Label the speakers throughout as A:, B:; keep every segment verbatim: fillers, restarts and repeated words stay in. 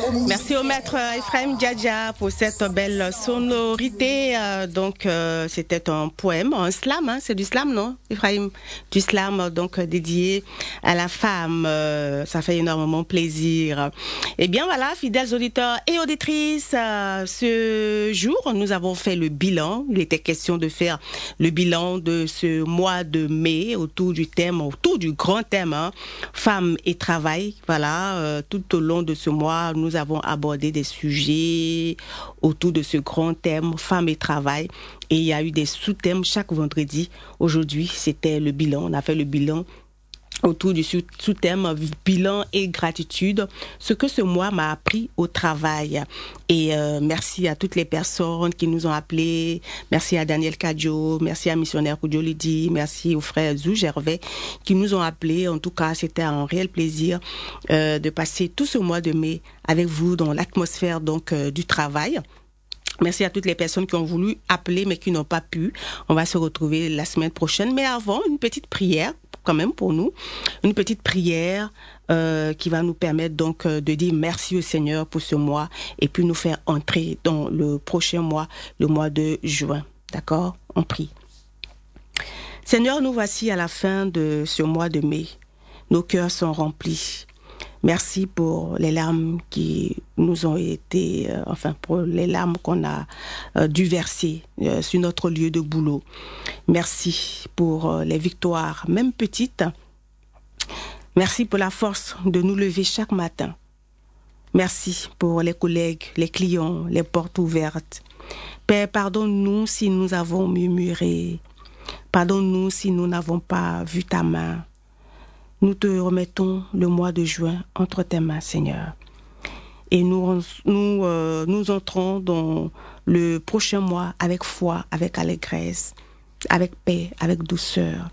A: Merci au maître Ephraim Djadja pour cette belle sonorité. Euh, donc, euh, c'était un poème, un slam, hein, c'est du slam, non, Ephraim? Du slam, donc dédié à la femme. Euh, ça fait énormément plaisir. Eh bien, voilà, fidèles auditeurs et auditrices, euh, ce jour, nous avons fait le bilan. Il était question de faire le bilan de ce mois de mai autour du thème, autour du grand thème, hein, femmes et travail. Voilà, euh, tout au long de ce mois, nous avons abordé des sujets autour de ce grand thème, femmes et travail. Et il y a eu des sous-thèmes chaque vendredi. Aujourd'hui, c'était le bilan. On a fait le bilan autour du sous-thème bilan et gratitude, ce que ce mois m'a appris au travail. Et euh, merci à toutes les personnes qui nous ont appelés. Merci à Daniel Kadjo, merci à Missionnaire Koudjolidi, merci aux frères Zou Gervais qui nous ont appelés. En tout cas, c'était un réel plaisir euh, de passer tout ce mois de mai avec vous dans l'atmosphère donc euh, du travail. Merci à toutes les personnes qui ont voulu appeler mais qui n'ont pas pu. On va se retrouver la semaine prochaine. Mais avant, une petite prière quand même pour nous, une petite prière euh, qui va nous permettre donc euh, de dire merci au Seigneur pour ce mois et puis nous faire entrer dans le prochain mois, le mois de juin. D'accord? On prie. Seigneur, nous voici à la fin de ce mois de mai. Nos cœurs sont remplis. Merci pour les larmes qui nous ont été, euh, enfin pour les larmes qu'on a euh, dû verser euh, sur notre lieu de boulot. Merci pour euh, les victoires, même petites. Merci pour la force de nous lever chaque matin. Merci pour les collègues, les clients, les portes ouvertes. Père, pardonne-nous si nous avons murmuré. Pardonne-nous si nous n'avons pas vu ta main. Nous te remettons le mois de juin entre tes mains, Seigneur. Et nous, nous, euh, nous entrons dans le prochain mois avec foi, avec allégresse, avec paix, avec douceur.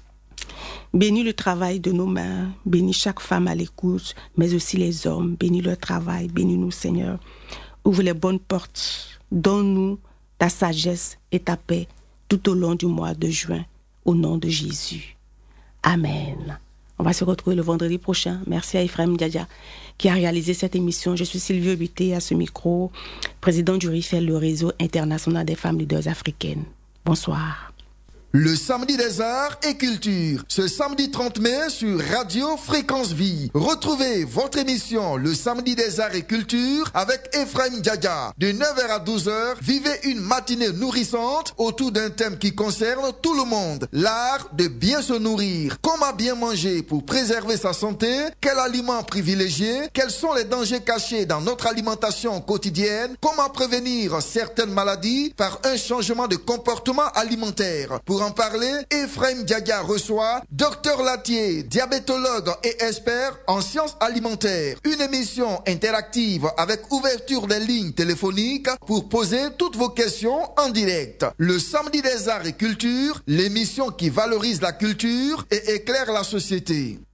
A: Bénis le travail de nos mains, bénis chaque femme à l'écoute, mais aussi les hommes. Bénis leur travail, bénis-nous, Seigneur. Ouvre les bonnes portes, donne-nous ta sagesse et ta paix tout au long du mois de juin, au nom de Jésus. Amen. On va se retrouver le vendredi prochain. Merci à Ephraim Djadja qui a réalisé cette émission. Je suis Sylvie Obité à ce micro, président du R I F E L, le réseau international des femmes leaders africaines. Bonsoir.
B: Le samedi des arts et culture, ce samedi trente mai sur Radio Fréquence Vie. Retrouvez votre émission Le samedi des arts et culture avec Ephraim Djadja. De neuf heures à douze heures, vivez une matinée nourrissante autour d'un thème qui concerne tout le monde. L'art de bien se nourrir. Comment bien manger pour préserver sa santé? Quel aliment privilégier? Quels sont les dangers cachés dans notre alimentation quotidienne? Comment prévenir certaines maladies par un changement de comportement alimentaire? Pour en parler, Ephraim Djadja reçoit Docteur Latier, diabétologue et expert en sciences alimentaires. Une émission interactive avec ouverture des lignes téléphoniques pour poser toutes vos questions en direct. Le samedi des arts et culture, l'émission qui valorise la culture et éclaire la société.